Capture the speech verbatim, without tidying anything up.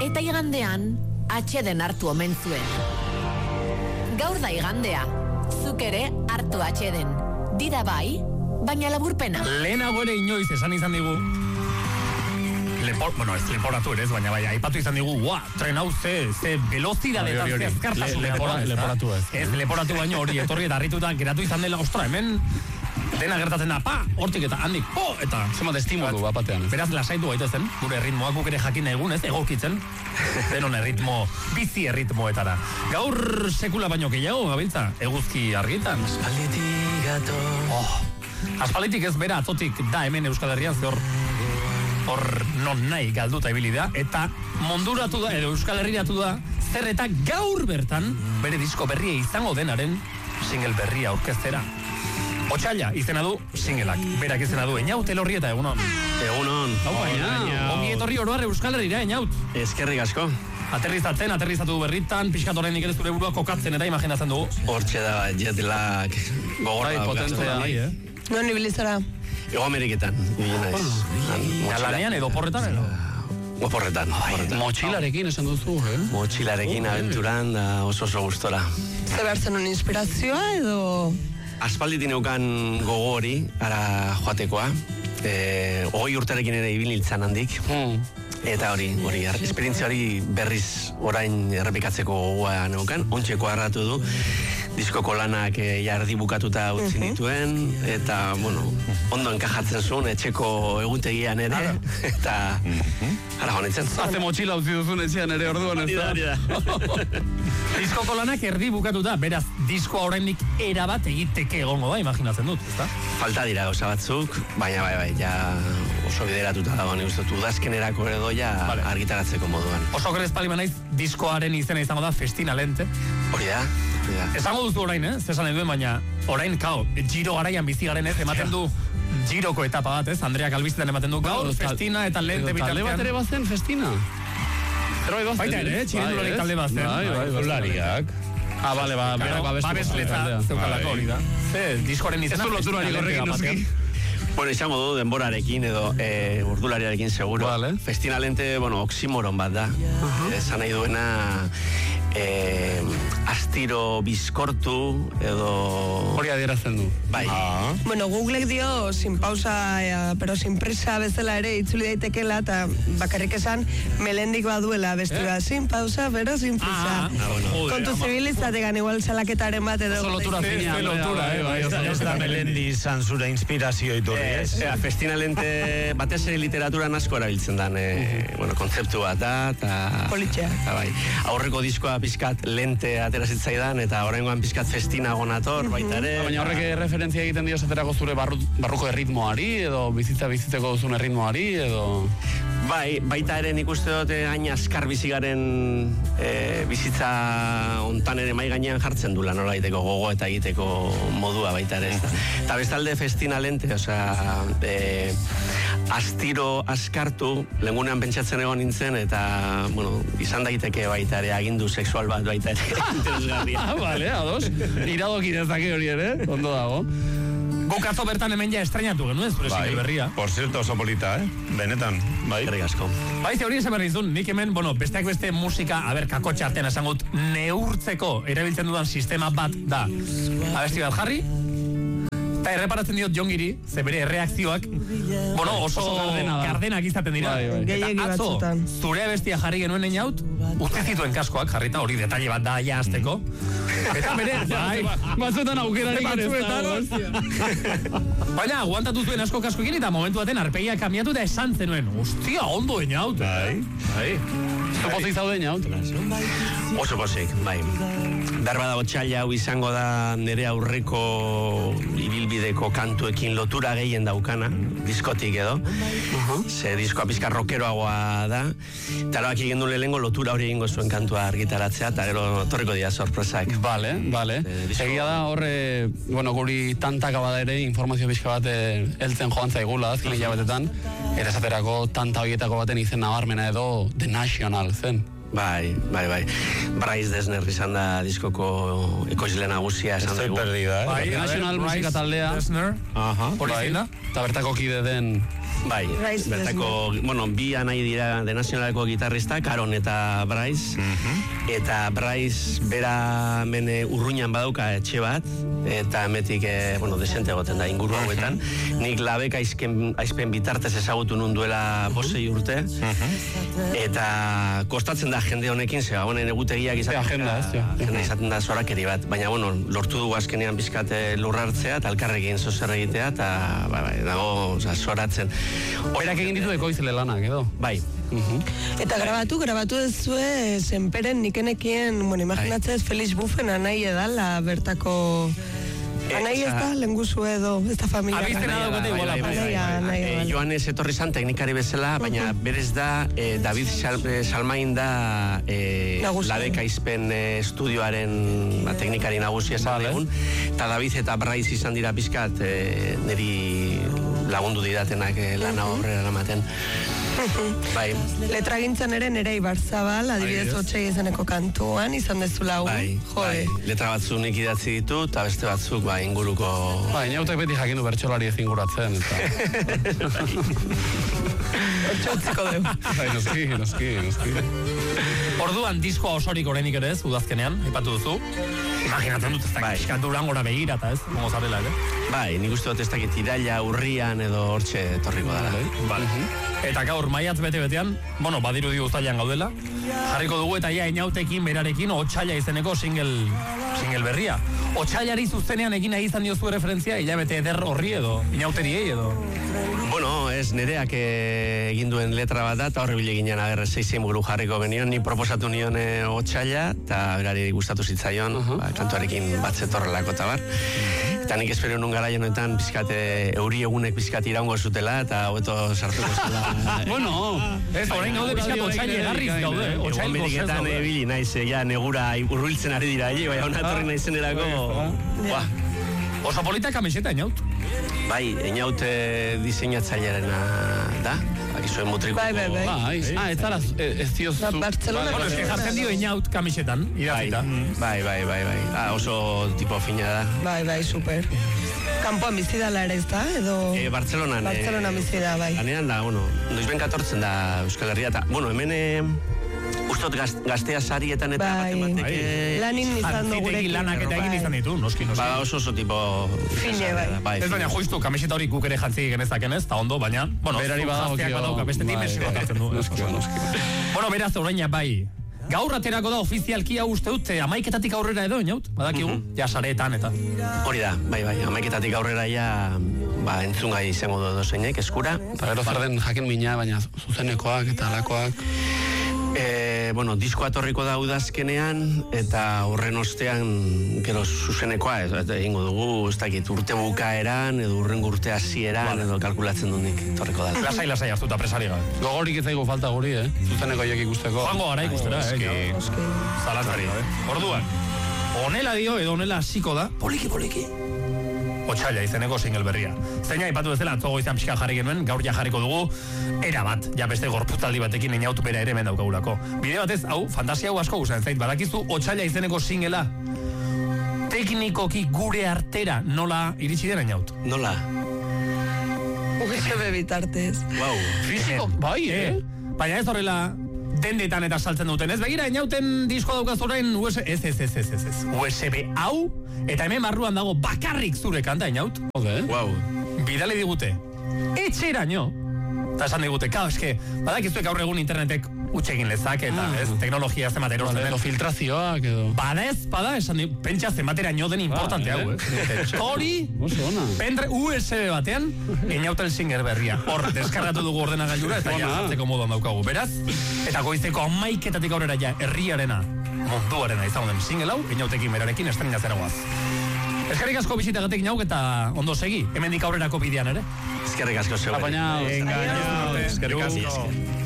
Eta igandean, atxeden hartu omen zuen. Gaur da igandea, zuk ere hartu atxeden. Dida bai, baina laburpena. Lehenago ere inoiz esan izan digu, Lepor, bueno, ez leporatu ere ez, baina bai, aipatu izan digu, ua, tren hau ze, ze velozidadetan, ze azkartasun. Leporatu ez. Ez, leporatu baino hori etorri eta harrituta geratu izan dela, ostra, hemen dena gertatzen da, pa, hortik eta handik, po, eta... Zemat estimulu bapatean. Beraz, lasaitu gaitezen, gure erritmoak guk ere jakin egun, ez, egokitzen, denon erritmo, bizi erritmoetara. Gaur sekula baino gehiago, gabiltza, eguzki argitan. Aspalditik gato. Oh, aspalditik ez bera atzotik da hemen Euskal Herrian, ze hor, hor non nahi galduta ibili da, eta monduratu da, edo Euskal Herriatu da, zer eta gaur bertan, bere disko berria izango denaren, single berria aurkeztera. Otsaila izena du singleak, berak izena du Eñaut Elorrieta, egunon. Egunon. Hau baina, ongi etorri oroar Euskal Herrira, Eñaut. Eskerrik asko. Aterrizatzen, aterrizatu berritan, pixkat horrein nik ere zure burua kokatzen eta imaginatzen dugu. Hortxe da, jet lag gogorra. Bai, potentzia. Bai, eh? Non ibilizara? Ego Ameriketan. Lanean edo porretan, edo? Oporretan. Motxilarekin esan duzu, eh? Motxilarekin abenturan da oso oso gustora. Zer behar zen un inspirazioa edo... Aspalditin eukan gogo hori, ara joatekoa. E, Ogoi urterekin ere ibililtzan handik. Hmm. Eta hori, hori, esperientzia hori berriz orain errepikatzeko gogoa neukan, ontxeko harratu du, diskoko lanak e, jardi bukatuta utzi dituen, eta, bueno, ondo enkajatzen zuen, etxeko eguntegian ere, eta, ara honetzen. Haze motxila utzi duzun etxean ere orduan ez da. Diskoko lanak erdi bukatuta, beraz, diskoa oraindik erabat egiteke egongo da, imaginatzen dut, ezta? Falta dira gauza batzuk, baina bai, bai, ja oso bideratuta dago, nik uste dut, udazkenerako edo ja vale. Argitaratzeko moduan. Oso gerez pali manaiz, diskoaren izena izango da Festina Lente. Hori da, hori da. Esango duzu orain, eh? Zesan eduen, baina orain, kao, Giro garaian bizi garen ez, ematen du Giroko etapa bat, ez? Andreak albistetan ematen du gaur, Festina eta Lente bitartean. Talde bat ere bazen Festina? Baita ere, txirindularik talde bazen. Bai, bai, Zulariak. Ah, bale, ba, berak babestu. Babesletza zeukalako hori da. Ze, diskoaren izena Festina Lente batean. Bueno, izango du denborarekin edo e, urdulariarekin seguro. Vale. Festina Lente, bueno, oksimoron bat da. Uh-huh. Esan nahi duena e, astiro bizkortu edo... Hori adierazten du. Bai. Ah. Bueno, Googleek dio sin pausa, eh, pero sin prisa bezala ere itzuli daitekela, eta bakarrik esan melendik baduela bestura. Eh? Sin pausa, pero sin prisa. Ah, bueno. Kontu zibilizategan igual salaketaren bat edo... Oso lotura fina. lotura, eh, bai. Ez da Melendi izan zure inspirazio iturri, ez? Ea, Festina Lente batez ere literaturan asko erabiltzen dan, e, bueno, kontzeptu bat da, eta... Politxea. Eta bai, aurreko diskoa pizkat lente atera zitzaidan, eta oraingoan pizkat festina gonator, baita ere. Baina horrek referentzia egiten dio zaterako zure barru, barruko erritmoari, edo bizitza bizitzeko duzun erritmoari, edo... Bai, baita ere nik uste dut hain askar bizigaren e, bizitza ontan ere mai gainean jartzen du lan egiteko gogo eta egiteko modua baita ere. Eta bestalde Festina Lente, osea, e, astiro askartu, lengunean pentsatzen egon nintzen, eta, bueno, izan daiteke baita ere, agindu sexual bat baita ere, interesgarria. Ah, vale, ados. Iradoki dezake hori ere, ondo dago. Guk atzo bertan hemen ja estrainatu genuen, zure single berria. Por cierto, oso polita, eh? Benetan, bai. Eskerrik asko. Bai, ze hori esan behar dizun, nik hemen, bueno, besteak beste musika, aber, kakotxa artean esangut, neurtzeko erabiltzen dudan sistema bat da. Abesti bat jarri, eta erreparatzen diot Jongiri, ze bere erreakzioak, bueno, oso, oso gardena da. gardenak izaten dira. Bai, bai. Gehiegi Eta atzo, batzutan. zure abestia jarri genuen Eñaut, uste zituen kaskoak jarrita, hori detalle bat da ja azteko. Eta bere, bai, batzuetan aukerarik ere ez dago. baina, aguantatu zuen asko kaskoekin eta momentu baten arpegia kamiatu eta esan zenuen. Ostia, ondo Eñaut. Bai, bai. Pozik zaude Eñaut. Oso pozik, bai. Darba dago txaila hau izango da nire aurreko ibilbideko kantuekin lotura gehien daukana, diskotik edo. Uh-huh. Ze diskoa pizka rockeroagoa da. Eta erabaki egin du lehengo lotura hori egingo zuen kantua argitaratzea, eta gero torriko dira sorpresak. Vale, vale. Eh, disko- Egia da horre, bueno, guri tantaka bada ere informazio pixka bat eh, heltzen joan zaigula azken hilabetetan. Era esaterako tanta horietako baten izen nabarmena edo The National zen. Bai, bai, bai. Bryce Dessner izan da diskoko ekoizle nagusia esan Estoy dugu. perdida, eh? Bai, National a ver, musika Bryce taldea. Dessner, Aha. hori Bai, zein da? eta bertako kide den Bai, Bryce bertako, bueno, bi anai dira de Nacionaleko gitarrista, Karon eta Bryce. Eta Bryce bera mene urruñan badauka etxe bat, eta emetik, eh, bueno, desente egoten da inguru hauetan. Nik labek aizken, aizpen bitartez ezagutu nun duela bosei urte. Eta kostatzen da jende honekin, zeba, honen egutegiak izaten agenda, ez, jo. agenda izaten da zorakeri bat. Baina, bueno, lortu dugu azkenean bizkate lurrartzea, eta alkarrekin zozer egitea, eta, ba, ba, dago, oza, zoratzen. Berak egin ditu ekoizle lanak, edo? Bai. Eta grabatu, grabatu dezue zenperen nikenekien, bueno, imaginatzez Felix Buffen anai edala bertako... Anai ez da, lenguzu edo, ez da familia. Abizena dagote iguala. Joanes etorri zan teknikari bezala, baina berez da, eh, David Sal, eh, Salmain da eh, Labeka izpen eh, estudioaren ba, teknikari nagusia esan egun, eta David eta Bryce izan dira pizkat eh, niri lagundu didatenak eh, lana horrela eramaten. Bai. Letra gintzen ere nere Ibarzabal, adibidez otxai izaneko kantuan, izan dezula hau. Bai, bai. Letra batzuk nik idatzi ditu, eta beste batzuk, bai, inguruko... Bai, inautek beti jakin du bertsolari ez inguratzen, eta... Hortxotziko dugu. Bai, noski, noski, noski. Orduan diskoa osorik oraindik ere ez, udazkenean, aipatu duzu. Imaginatzen dut ez dakit, pixkat Durangora begira eta ez, gongo zarela ere. Bai, nik uste dut ez dakit iraila, urrian edo hortxe etorriko dara. Vale. Eta gaur maiatz bete-betean, bueno, badiru dio uztailan gaudela, jarriko dugu eta ja Inautekin berarekin Otsaila izeneko single, single berria. Otsailari zuzenean egin nahi izan diozu referentzia, hilabete eder horri edo, Inauteriei edo? Bueno, ez nereak egin duen letra bat da, eta horri bile ginen agerre zeizein buru jarriko genion, ni proposatu nion e, Otsaila, eta berari gustatu zitzaion, uh -huh. ba, kantuarekin bat zetorrelako eta bar. Eta nik espero nun garaian honetan pizkate euri egunek pizkat iraungo zutela, eta hobeto sartuko zela. Bueno, ez, orain gaude pizkat Otsaila egarriz gaude. Egon betiketan ebili naiz, ja, negura urbiltzen ari dira, baina hona torri naizenerako... Oso polita kamiseta, Inaut? Bai, Inaut diseinatzailearena da. Akizuen mutriko... Bai, bai, bai. Bai, ah, ez zara, ez diozu... Bartzelona... Bueno, ez que jartzen dio Inaut kamisetan, irazita. Bai, bai, bai, bai. Ah, oso tipo fina da. Bai, bai, super. Kanpoan bizi dala ere ez da, edo... Eh, Bartzelonan. Bartzelona bizi da, bai. Lanean da, bueno, noizben katortzen da Euskal Herria, eta, bueno, hemen... Ustot gaztea sarietan eta bai. Bateke... Lanin izan dugurekin. Lanak eta egin izan ditu, noski, noski. Ba, oso oso tipo... Fine, bai. Ez baina justu, kamiseta hori guk ere jantzi genezaken ez, eta ondo, baina... Bueno, berari jazteak badauka, beste dimensio bat hartzen du. Bueno, beraz, oraina bai. Gaur aterako da ofizialki hau uste dut, amaiketatik aurrera edo, Inaut? Badakigu, ja sareetan eta... Hori da, bai, bai, amaiketatik aurrera ja... Ba, entzungai izango du dozeinek, eskura. Eta gero zer den jakin mina, baina zuzenekoak eta alakoak... E, bueno, diskoa torriko da udazkenean, eta horren ostean, gero zuzenekoa, ez, egingo dugu, ez dakit, urte bukaeran, edo urren urte hasieran, vale. Edo kalkulatzen dut nik, torriko da. Lasai, lasai, hartuta presari gabe. Gogorik ez zaigu falta guri, eh? Zuzeneko joek ikusteko. Joango gara ikustera, eh? Zalantari, eh? Orduan, honela dio, edo honela hasiko da, poliki, poliki. Otsaila izeneko single berria. Zeina ipatu bezala atzogo izan pixka jarri genuen, gaur ja jarriko dugu, era bat, ja beste gorputzaldi batekin Inaut bera ere hemen daukagulako. Bide batez, hau, fantasia hau asko guzen zait, badakizu Otsaila izeneko singlea teknikoki gure artera nola iritsi den Inaut? Nola? U S B bitartez. Wow. Fiziko, bai, eh? Baina ez horrela dendetan eta saltzen duten, ez? Begira, Inauten disko daukaz orain U S B... Ez, ez, ez, ez, ez, ez. U S B hau, eta hemen barruan dago bakarrik zure kanta, Inaut. Ode, eh? Wow. Bidale digute. Etxeraino. Eta esan digute, kao, eske, badakizuek gaur egun internetek utxegin lezak, eta ez, teknologia zenbat erosten den. Filtrazioak edo... Bada ez, bada, esan digu, pentsa zenbateraino den importante hau, eh? Hori, pendre U S B batean, Inautel singer berria. Hor, deskargatu dugu ordenagailura, eta ja, jartzeko moduan daukagu. Beraz, eta goizeko amaiketatik aurrera ja, herriarena, munduarena izan den single hau, Inautekin berarekin estrenina zeragoaz. Eskerrik asko bizitagatik Inauk eta ondo segi, hemendik aurrerako bidean ere. Eskerrik asko zeu. Apañao. Venga, eskerrik asko.